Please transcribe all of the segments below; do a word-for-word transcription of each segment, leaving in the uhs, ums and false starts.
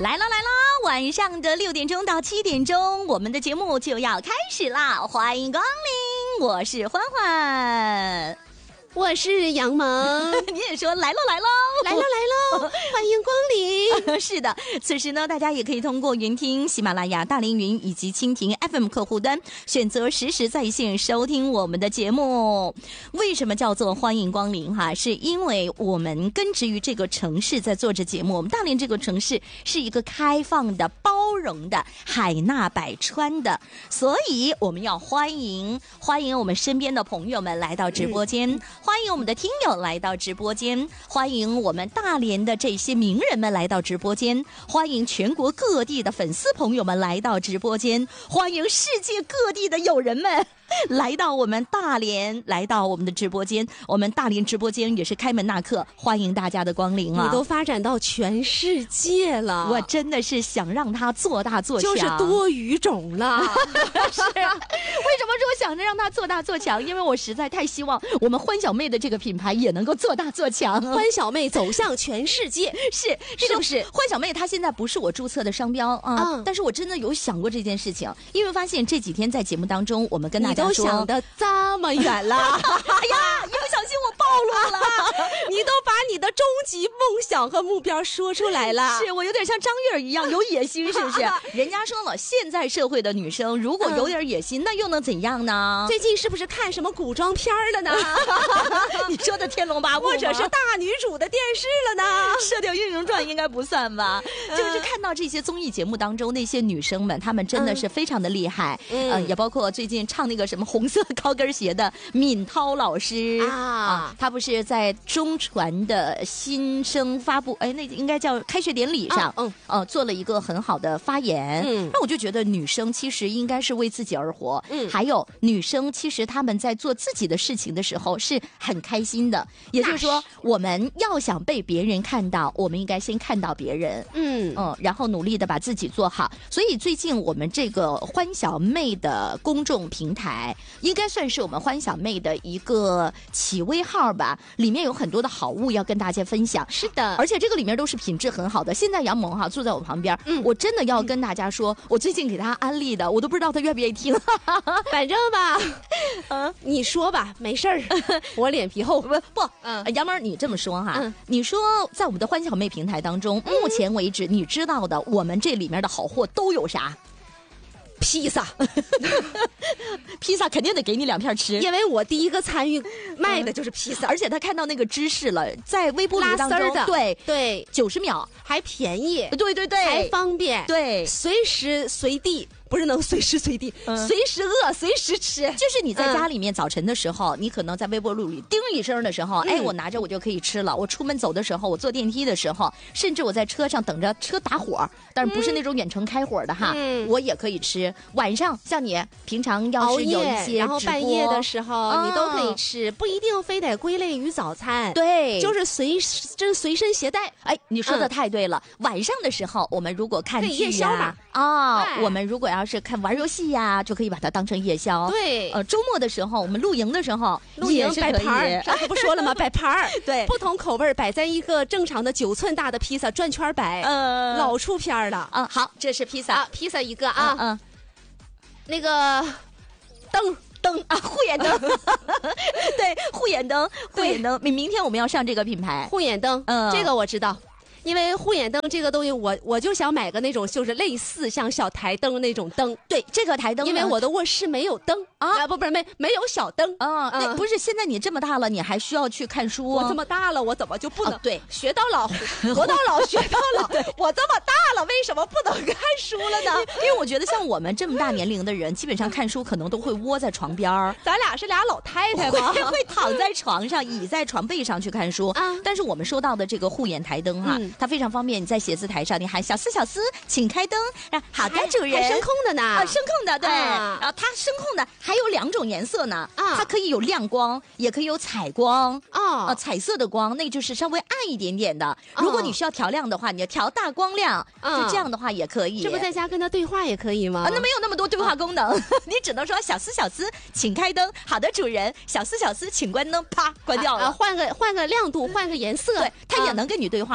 来了来了，晚上的六点钟到七点钟，我们的节目就要开始啦！欢迎光临，我是欢欢， 我是杨萌。 你也说来喽来喽来喽来喽，欢迎光临。 是的，此时呢，大家也可以通过云听、喜马拉雅、大凌云以及蜻蜓 F M 客户端，选择实时在线收听我们的节目。为什么叫做欢迎光临哈？是因为我们根植于这个城市，在做着节目。我们大连这个城市是一个开放的、包容的、海纳百川的，所以我们要欢迎欢迎我们身边的朋友们来到直播间，嗯、欢迎我们的听友来到直播间，欢迎我们大连的这些名人们来到直播间，欢迎全国各地的粉丝朋友们来到直播间，欢迎世界各地的友人们来到我们大连，来到我们的直播间。我们大连直播间也是开门纳客，欢迎大家的光临啊！ 你都发展到全世界了， 我真的是想让它做大做强， 就是多语种了。 是，为什么说想着让它做大做强？因为我实在太希望我们欢小妹的这个品牌也能够做大做强， 欢小妹走向全世界。 是，是不是？欢小妹她现在不是我注册的商标啊、嗯，但是我真的有想过这件事情，因为发现这几天在节目当中，我们跟大家。 都想得这么远了，哎呀，一不小心我暴露了， 你都把你的终极梦想和目标说出来了。 是我有点像张月儿一样有野心，是不是？人家说了，现在社会的女生如果有点野心，嗯、那又能怎样呢？ 最近是不是看什么古装片了呢？ 你说的《天龙八部》 或者是大女主的电视了呢？ 《射雕英雄传》应该不算吧？嗯、就是看到这些综艺节目当中那些女生们，她们真的是非常的厉害，嗯，呃、也包括最近唱那个什么红色高跟鞋的闵涛老师 啊, 啊，他不是在中传的新生发布，哎，那应该叫开学典礼上，嗯，呃，做了一个很好的发言。嗯，那我就觉得女生其实应该是为自己而活，嗯，还有女生其实她们在做自己的事情的时候是很开心的，也就是说，我们要想被别人看到，我们应该先看到别人，嗯嗯，然后努力的把自己做好。所以最近我们这个欢小妹的公众平台。应该算是我们欢小妹的一个企微号吧，里面有很多的好物要跟大家分享。 是的， 而且这个里面都是品质很好的。现在杨萌哈坐在我旁边，嗯，我真的要跟大家说，嗯、我最近给他安利的，我都不知道他愿不愿意听。 反正吧，嗯，你说吧，没事儿，我脸皮厚。 不不，嗯，杨萌，你这么说哈，嗯、你说在我们的欢小妹平台当中，目前为止你知道的，我们这里面的好货都有啥？ 披萨， 披萨肯定得给你两片吃， 因为我第一个参与卖的就是披萨， 嗯、而且他看到那个芝士了，在微波炉当中， 的对对， 九十秒还便宜， 对对对， 还方便， 对， 随时随地。不是能随时随地、嗯、随时饿随时吃， 就是你在家里面早晨的时候、嗯、你可能在微波炉里叮一声的时候、嗯、哎，我拿着我就可以吃了。我出门走的时候，我坐电梯的时候，甚至我在车上等着车打火，但是不是那种远程开火的哈、嗯、我也可以吃。晚上像你平常要是有一些然后半夜的时候、哦、你都可以吃，不一定非得归类于早餐， 对， 就是随就是随身携带。 哎，你说的太对了、嗯、晚上的时候我们如果看剧夜宵嘛啊、哦，我们如果要是看玩游戏呀、啊，就可以把它当成夜宵。 对， 呃，周末的时候我们露营的时候， 露营摆盘儿，上次不说了吗？摆盘儿， 对， 不同口味摆在一个正常的九寸大的披萨转圈摆，呃，老出片儿了啊、 嗯。好，这是披萨， 啊、披萨一个啊， 嗯，嗯那个灯。 灯啊，护眼灯，对，护眼灯，护眼灯。明明天我们要上这个品牌， 护眼灯，嗯，这个我知道。因为护眼灯这个东西我，我我就想买个那种就是类似像小台灯那种灯。 对，这个台灯， 因为我的卧室没有灯啊，不不是没没有小灯啊。那、嗯、不是现在你这么大了，你还需要去看书、啊？ 我这么大了，我怎么就不能？ 哦、对， 学到老，活到老，学到老。我这么大了，为什么不能看书了呢？ 因为我觉得像我们这么大年龄的人，基本上看书可能都会窝在床边儿。 咱俩是俩老太太吗？ 会会躺在床上，倚在床背上去看书啊。但是我们说到的这个护眼台灯哈、啊嗯，它非常方便。在写字台上，你喊小思小思，请开灯。好的，主人。 还声控的呢啊，声控的，对。啊、然后它声控的还有两种颜色呢啊，它可以有亮光，也可以有彩光哦、啊，彩色的光，那就是稍微暗一点点的。如果你需要调亮的话，你要调大光亮，哦、就这样的话也可以。 这不在家跟他对话也可以吗？ 啊，那没有那么多对话功能，哦、你只能说小思小思，请开灯。好的，主人。小思小思，请关灯。啪，关掉了。 啊，换个换个亮度，换个颜色， 对，它也能跟你对话，顶多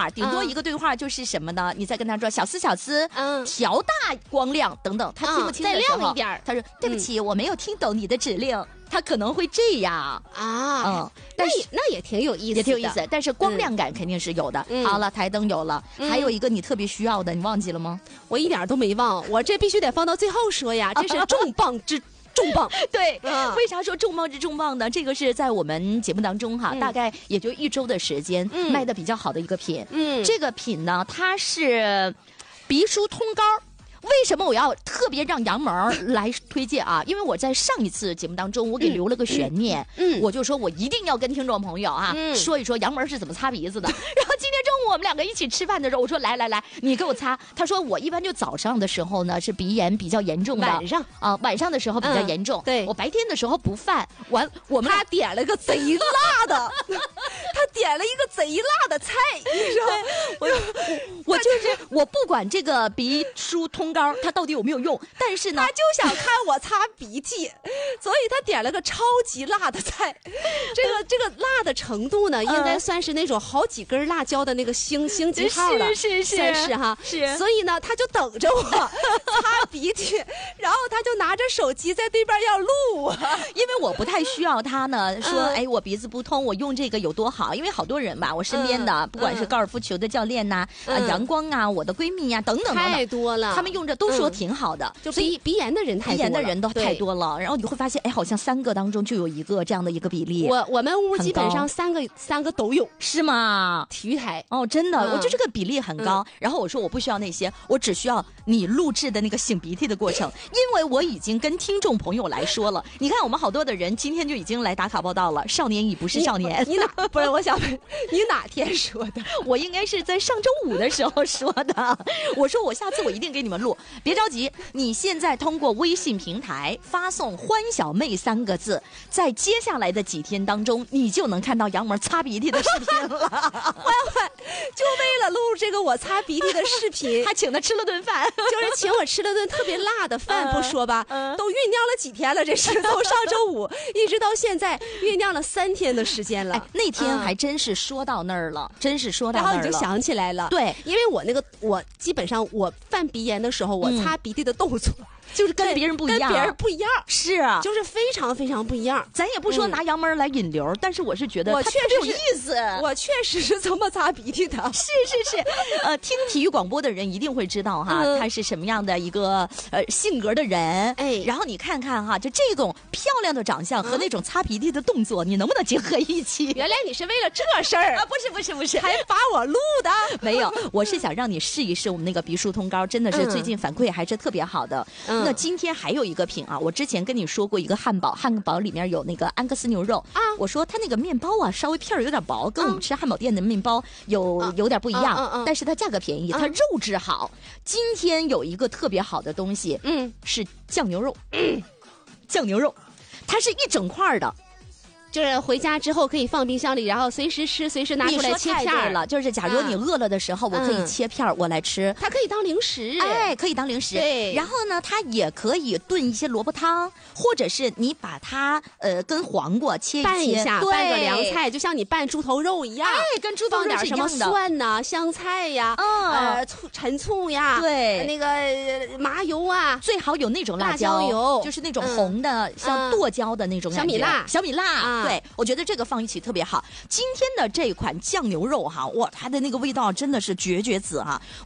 一个对话就是什么呢？你再跟他说小思小思， 嗯调大光亮等等，他听不清的时候， 再亮一点他说对不起，我没有听懂你的指令。他可能会这样啊， 嗯， 但是那也挺有意思， 也挺有意思。但是光亮感肯定是有的。 嗯、 好了，台灯有了，嗯、还有一个你特别需要的，你忘记了吗？ 我一点都没忘，我这必须得放到最后说呀，这是重磅之重磅。 对、 嗯， 为啥说重磅之重磅呢？这个是在我们节目当中哈，嗯、大概也就一周的时间、嗯、卖的比较好的一个品。嗯，这个品呢，它是鼻舒通膏。为什么我要特别让杨萌来推荐啊？因为我在上一次节目当中，我给留了个悬念，嗯，嗯我就说我一定要跟听众朋友啊、嗯、说一说杨萌是怎么擦鼻子的。然后今天中午我们两个一起吃饭的时候，我说来来来，你给我擦。他说我一般就早上的时候呢是鼻炎比较严重的， 晚上啊、呃、晚上的时候比较严重，嗯、 对， 我白天的时候不犯。完，我们他点了个贼辣的，他点了一个贼辣的菜，你知道？ 我我就是我不管这个鼻舒通膏它到底有没有用，但是呢， 他就想看我擦鼻涕，所以他点了个超级辣的菜。这个这个辣的程度呢，应该算是那种好几根辣椒的那个星星级号了， 是是是， 算是哈。 是， 所以呢，他就等着我擦鼻涕，然后他就拿着手机在对边要录我， 因为我不太需要他呢说，嗯、哎，我鼻子不通，我用这个有多好？因为好多人吧，我身边的、嗯、不管是高尔夫球的教练呐、啊，嗯、阳光啊，我的闺蜜呀、啊，等等等等， 太多了， 他们用着都说挺好的。嗯就鼻鼻炎的人太多了， 鼻炎的人都太多了，然后你会发现，哎，好像三个当中就有一个这样的一个比例。 我我们屋基本上三个三个都有， 是吗？ 体育台哦，真的，嗯、我就这个比例很高。 嗯、 然后我说我不需要那些，我只需要你录制的那个擤鼻涕的过程，因为我已经跟听众朋友来说了。你看，我们好多的人今天就已经来打卡报道了。少年已不是少年， 你, 你哪不是？我想问你哪天说的？ 我应该是在上周五的时候说的。我说我下次我一定给你们录，别着急，你现在通过微信平台发送欢小妹三个字，在接下来的几天当中你就能看到杨萌擦鼻涕的视频了。 欢欢就为了录这个我擦鼻涕的视频还请他吃了顿饭， 就是请我吃了顿特别辣的饭不说吧、嗯嗯、都酝酿了几天了，这是从上周五一直到现在酝酿了三天的时间了、哎、 那天还真是说到那儿了、嗯、真是说到那儿了， 然后你就想起来了。 对， 因为我那个我基本上我犯鼻炎的时候我擦鼻涕的动作、嗯就是跟别人不一样， 跟别人不一样， 是啊， 就是非常非常不一样。 咱也不说拿杨萌来引流、嗯，但是我是觉得我确实有意思， 我确实是这么擦鼻涕的。 是是是，呃，听体育广播的人一定会知道哈，嗯、他是什么样的一个呃性格的人。哎，然后你看看哈，就这种漂亮的长相和那种擦鼻涕的动作，嗯、你能不能结合一起？ 原来你是为了这事儿啊？不是不是不是， 还把我录的？ 没有，我是想让你试一试我们那个鼻舒通膏，真的是最近反馈还是特别好的。嗯、那今天还有一个品啊，我之前跟你说过一个汉堡，汉堡里面有那个安格斯牛肉啊，我说它那个面包啊稍微片儿有点薄，跟我们吃汉堡店的面包有、啊、有点不一样、啊啊啊，但是它价格便宜，它肉质好。今天有一个特别好的东西，嗯，是酱牛肉，嗯、酱牛肉，它是一整块的。 就是回家之后可以放冰箱里，然后随时吃，随时拿出来切片了。就是假如你饿了的时候，嗯、我可以切片我来吃。 它可以当零食， 哎，可以当零食。 对。 然后呢，它也可以炖一些萝卜汤，或者是你把它呃跟黄瓜切一切， 拌一下，拌个凉菜，就像你拌猪头肉一样。 哎，跟猪头肉是一样的。放点什么蒜呐、香菜呀， 嗯、 呃，醋、陈醋呀， 对， 那个麻油啊， 最好有那种辣椒油， 就是那种红的，嗯、像剁椒的那种感觉。 小米辣， 小米辣。 啊、 对，我觉得这个。放一起特别好。今天的这款酱牛肉哈，哇，它的那个味道真的是绝绝子哈。